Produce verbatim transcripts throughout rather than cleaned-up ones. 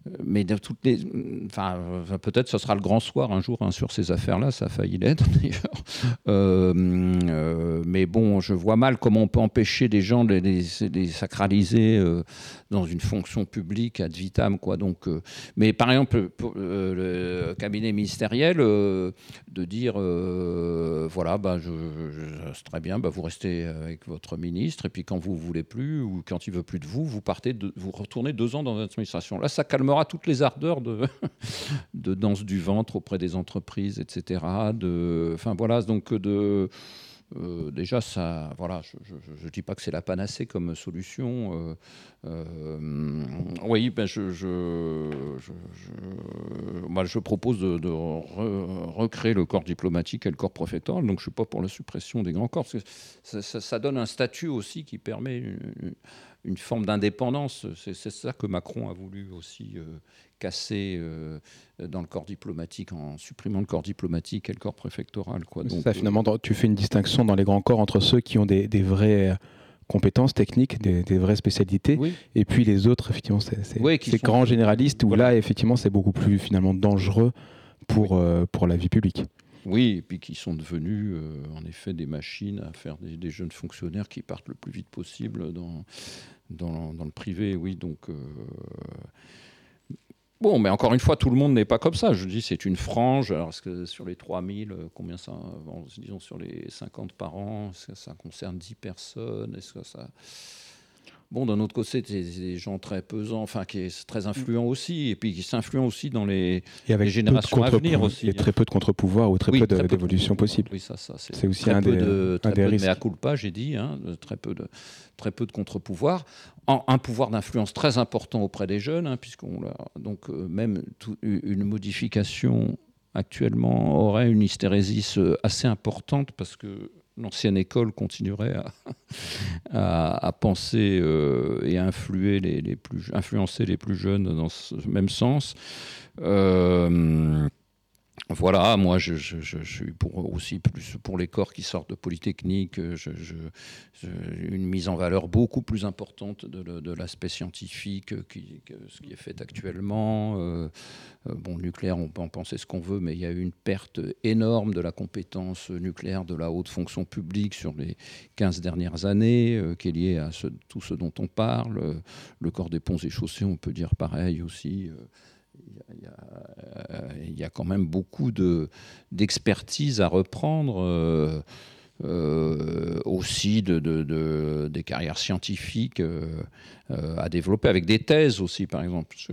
mais de toutes les, enfin, peut-être ce sera le grand soir un jour hein, sur ces affaires-là, ça a failli l'être d'ailleurs. Euh, euh, mais bon, je vois mal comment on peut empêcher des gens de les, les sacraliser euh, dans une fonction publique ad vitam, quoi. Donc, euh, mais par exemple, pour euh, le cabinet ministériel, euh, de dire, euh, voilà, bah, je, je, c'est très bien, bah, vous restez avec votre ministre, et puis quand vous ne voulez plus, ou quand il ne veut plus de vous, vous partez, de, vous retournez deux ans dans l'administration. Là, ça calmera toutes les ardeurs de, de danse du ventre auprès des entreprises, et cetera. De, enfin, voilà, donc de... Euh, déjà, ça, voilà, je ne dis pas que c'est la panacée comme solution. Euh, euh, oui, ben je, je, je, je, moi, je propose de, de re, recréer le corps diplomatique et le corps préfectoral. Donc, je ne suis pas pour la suppression des grands corps. Parce que ça, ça, ça donne un statut aussi qui permet une, une forme d'indépendance. C'est, c'est ça que Macron a voulu aussi euh, casser euh, dans le corps diplomatique, en supprimant le corps diplomatique et le corps préfectoral, quoi. Donc, Donc, ça, finalement, euh, tu fais une distinction dans les grands corps entre ceux qui ont des, des vraies compétences techniques, des, des vraies spécialités, oui. et puis les autres, effectivement, c'est, c'est, oui, ces grands généralistes, où voilà. là, effectivement, c'est beaucoup plus, finalement, dangereux pour, oui. euh, pour la vie publique. Oui, et puis qui sont devenus, euh, en effet, des machines à faire des, des jeunes fonctionnaires qui partent le plus vite possible dans, dans, dans le privé, oui, donc... Euh... Bon, mais encore une fois, tout le monde n'est pas comme ça. Je dis, c'est une frange. Alors, est-ce que sur les trois mille, combien ça... Bon, disons, sur les cinquante par an, est-ce que ça concerne dix personnes? Est-ce que ça... Bon, d'un autre côté, c'est des gens très pesants, enfin, qui est très influents aussi, et puis qui s'influent aussi dans les, et avec les générations à venir aussi. Et très peu de contre-pouvoirs ou très oui, peu de, très peu d'évolution de possible. Oui, ça, ça, c'est, c'est aussi très un peu des, de, un très des peu risques. de mea culpa, j'ai dit, hein, très peu de, très peu de contre-pouvoirs. En, un pouvoir d'influence très important auprès des jeunes, hein, puisqu'on l'a, donc euh, même tout, une modification actuellement aurait une hystérésis assez importante, parce que l'ancienne école continuerait à, à, à penser euh, et à influer les, les plus, influencer les plus jeunes dans ce même sens. Euh, Voilà, moi je, je, je, je suis pour aussi plus pour les corps qui sortent de Polytechnique, je, je, je, une mise en valeur beaucoup plus importante de, de l'aspect scientifique qui, que ce qui est fait actuellement. Euh, bon, le nucléaire, on peut en penser ce qu'on veut, mais il y a eu une perte énorme de la compétence nucléaire de la haute fonction publique sur les quinze dernières années, euh, qui est liée à ce, tout ce dont on parle. Le corps des ponts et chaussées, on peut dire pareil aussi. Euh, Il y, a, euh, il y a quand même beaucoup de, d'expertise à reprendre, euh, euh, aussi de, de, de, des carrières scientifiques euh, euh, à développer, avec des thèses aussi, par exemple. Je,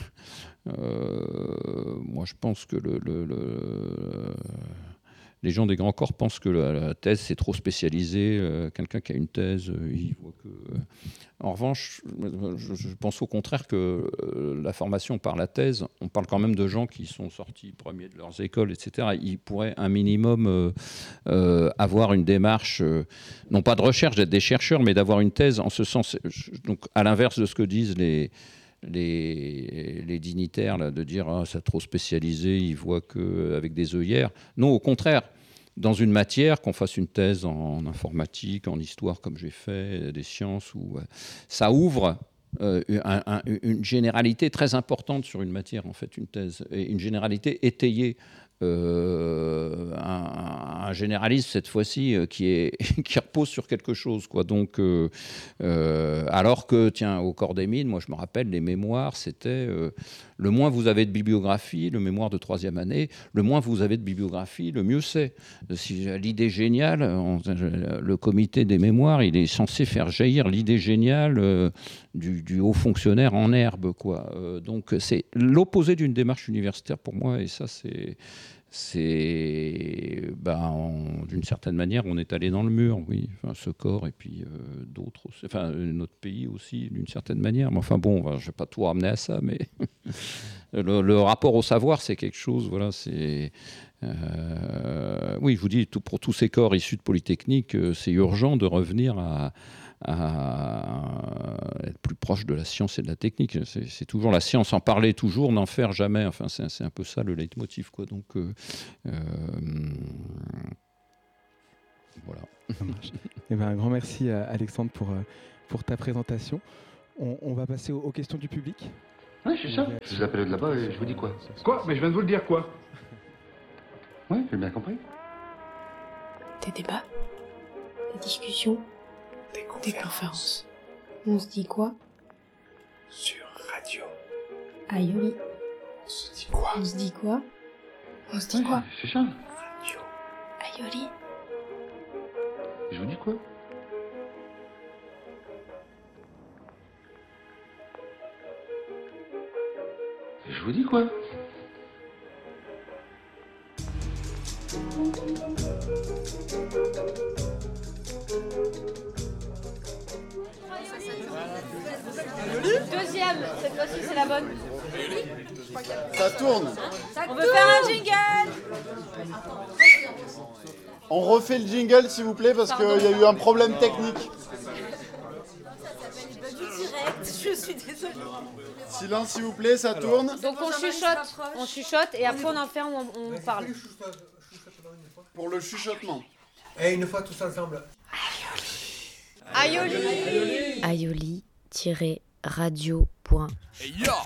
euh, moi, je pense que le, le, le, les gens des grands corps pensent que la, la thèse, c'est trop spécialisé. Euh, quelqu'un qui a une thèse, euh, il voit que... Euh, En revanche, je pense au contraire que la formation par la thèse, on parle quand même de gens qui sont sortis premiers de leurs écoles, et cetera. Ils pourraient un minimum euh, euh, avoir une démarche, euh, non pas de recherche, d'être des chercheurs, mais d'avoir une thèse en ce sens. Donc, à l'inverse de ce que disent les, les, les dignitaires, là, de dire ah, c'est trop spécialisé, ils voient qu'avec des œillères. Non, au contraire. Dans une matière, qu'on fasse une thèse en informatique, en histoire, comme j'ai fait, des sciences, où euh, ça ouvre euh, un, un, une généralité très importante sur une matière, en fait, une thèse, et une généralité étayée. Euh, un, un généraliste cette fois-ci euh, qui, est, qui repose sur quelque chose, quoi. Donc, euh, euh, alors que, tiens, au corps des mines, moi je me rappelle, les mémoires, c'était euh, le moins vous avez de bibliographie, le mémoire de troisième année, le moins vous avez de bibliographie, le mieux c'est. Si l'idée géniale, on, le comité des mémoires, il est censé faire jaillir l'idée géniale euh, du, du haut fonctionnaire en herbe, quoi. Euh, donc c'est l'opposé d'une démarche universitaire pour moi, et ça c'est... c'est ben, d'une certaine manière on est allé dans le mur, oui, enfin, ce corps et puis euh, d'autres, enfin notre pays aussi d'une certaine manière, mais enfin bon, ben, je vais pas tout ramener à ça, mais le, le rapport au savoir c'est quelque chose, voilà, c'est euh, oui, je vous dis, tout, pour tous ces corps issus de Polytechnique, c'est urgent de revenir à, à être plus proche de la science et de la technique. C'est, c'est toujours la science, en parler toujours, n'en faire jamais. Enfin, c'est, c'est un peu ça le leitmotiv, quoi. Donc, euh, euh, voilà. Eh ben, un grand merci à Alexandre pour, pour ta présentation. On, on va passer aux, aux questions du public. Ouais, c'est ça. Je vous appelle de là-bas et je vous dis quoi? Quoi? Mais je viens de vous le dire, quoi? Ouais, j'ai bien compris. Des débats, des discussions, des conférences. Des conférences. On se dit quoi? Sur radio. Aïoli. On se dit quoi? On se dit quoi? On se dit Ouais, quoi? c'est ça. Radio. Aïoli. Je vous dis quoi? Je vous dis quoi? Deuxième, cette fois-ci c'est la bonne. Ça tourne. On veut faire un jingle. On refait le jingle s'il vous plaît parce qu'il y a eu un problème technique. Je suis désolée. Silence s'il vous plaît, ça tourne. Donc on chuchote, on chuchote et après on en fait, on, on parle. Pour le chuchotement. Et une fois tous ensemble. Aïoli. Aïoli-radio.fr